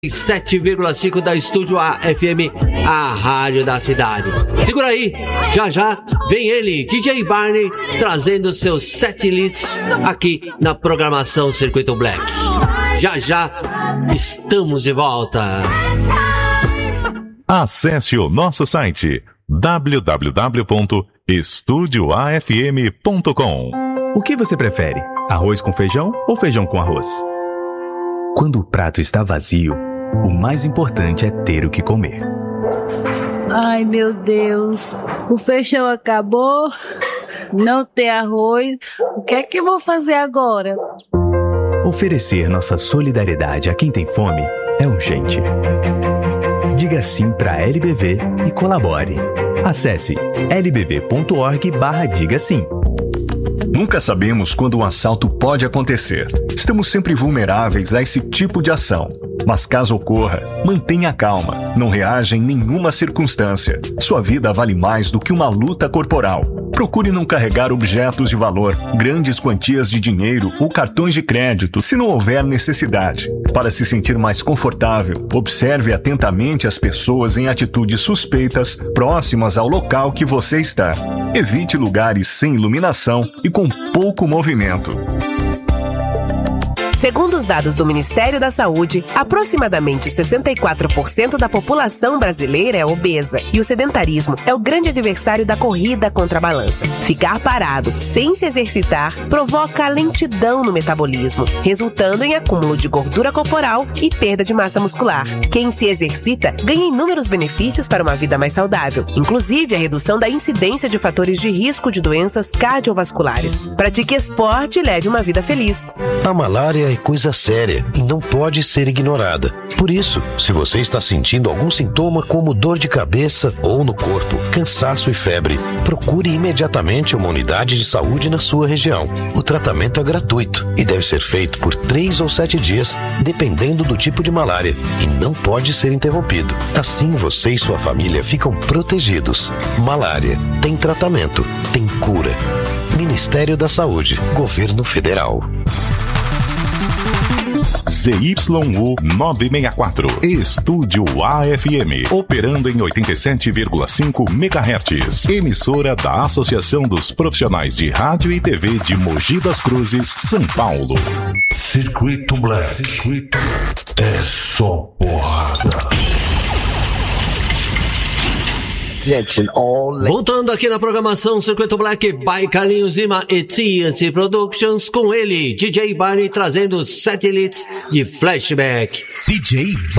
7,5 da Estúdio A FM, a rádio da cidade. Segura aí, já já vem ele, DJ Barney, trazendo seus 7 leads aqui na programação Circuito Black. Já já estamos de volta. Acesse o nosso site www.estudioafm.com. O que você prefere? Arroz com feijão ou feijão com arroz? Quando o prato está vazio, o mais importante é ter o que comer. Ai, meu Deus, o feijão acabou, não tem arroz, o que é que eu vou fazer agora? Oferecer nossa solidariedade a quem tem fome é urgente. Diga sim para a LBV e colabore. Acesse lbv.org/diga sim. Nunca sabemos quando um assalto pode acontecer. Estamos sempre vulneráveis a esse tipo de ação. Mas caso ocorra, mantenha calma. Não reaja em nenhuma circunstância. Sua vida vale mais do que uma luta corporal. Procure não carregar objetos de valor, grandes quantias de dinheiro ou cartões de crédito, se não houver necessidade. Para se sentir mais confortável, observe atentamente as pessoas em atitudes suspeitas próximas ao local que você está. Evite lugares sem iluminação e com pouco movimento. Segundo os dados do Ministério da Saúde, aproximadamente 64% da população brasileira é obesa e o sedentarismo é o grande adversário da corrida contra a balança. Ficar parado, sem se exercitar, provoca lentidão no metabolismo, resultando em acúmulo de gordura corporal e perda de massa muscular. Quem se exercita ganha inúmeros benefícios para uma vida mais saudável, inclusive a redução da incidência de fatores de risco de doenças cardiovasculares. Pratique esporte e leve uma vida feliz. A malária é coisa séria e não pode ser ignorada. Por isso, se você está sentindo algum sintoma como dor de cabeça ou no corpo, cansaço e febre, procure imediatamente uma unidade de saúde na sua região. O tratamento é gratuito e deve ser feito por 3 ou 7 dias, dependendo do tipo de malária, e não pode ser interrompido. Assim você e sua família ficam protegidos. Malária tem tratamento, tem cura. Ministério da Saúde, Governo Federal. ZYU 964, Estúdio AFM, operando em 87,5 MHz, emissora da Associação dos Profissionais de Rádio e TV de Mogi das Cruzes, São Paulo. Circuito Black é só porrada. Voltando aqui na programação Circuito Black by Carlinhos Zima e TNT Productions, com ele, DJ Barney, trazendo 7 leads de Flashback. DJ